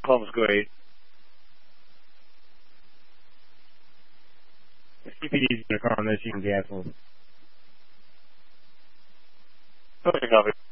Home's great. The CPD's in the car on this, you can cancel. Okay, copy.